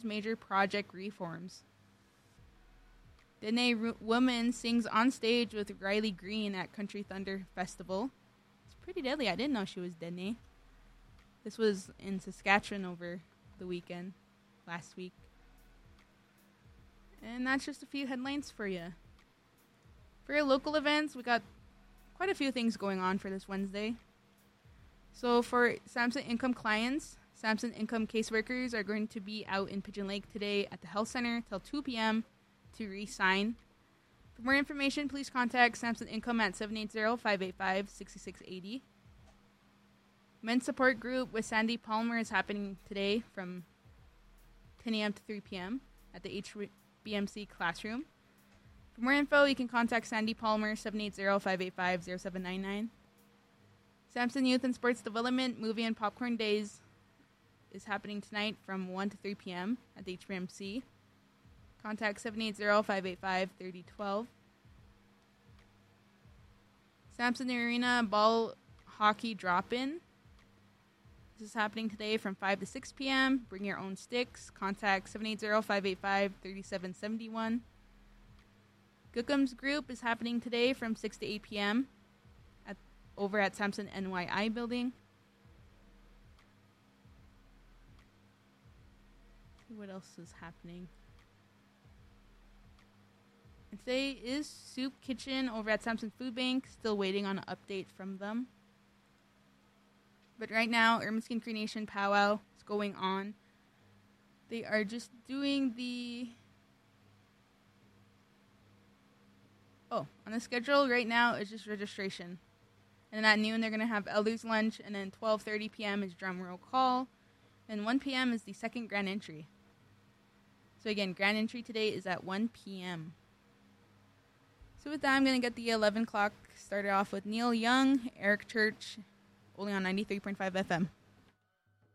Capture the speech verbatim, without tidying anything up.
major project reforms. Dene R- woman sings on stage with Riley Green at Country Thunder Festival. It's pretty deadly. I didn't know she was Dene. This was in Saskatchewan over the weekend, last week. And that's just a few headlines for you. For your local events, we got quite a few things going on for this Wednesday. So for Samson Income clients, Samson Income caseworkers are going to be out in Pigeon Lake today at the Health Center till two p.m. to re-sign. For more information, please contact Samson Income at seven eight zero, five eight five, six six eight zero. Men's support group with Sandy Palmer is happening today from ten a.m. to three p.m. at the H B M C classroom. For more info, you can contact Sandy Palmer, seven eight zero, five eight five, zero seven nine nine. Samson Youth and Sports Development Movie and Popcorn Days is happening tonight from one to three p.m. at the H B M C. Contact seven eight zero, five eight five, three zero one two. Samson Arena Ball Hockey Drop-In. This is happening today from five to six p.m. Bring your own sticks. Contact seven eight zero, five eight five, three seven seven one. Gookum's Group is happening today from six to eight p.m. At, over at Samson N Y I building. Let's see what else is happening. And today is Soup Kitchen over at Samson Food Bank. Still waiting on an update from them. But right now, Ermiskin Cree Nation Powwow is going on. They are just doing the... Oh, on the schedule right now is just registration. And then at noon, they're going to have Elders Lunch. And then twelve thirty p.m. is Drum Roll Call. And one p.m. is the second Grand Entry. So again, Grand Entry today is at one p.m. So with that, I'm going to get the eleven o'clock started off with Neil Young, Eric Church, only on ninety-three point five F M.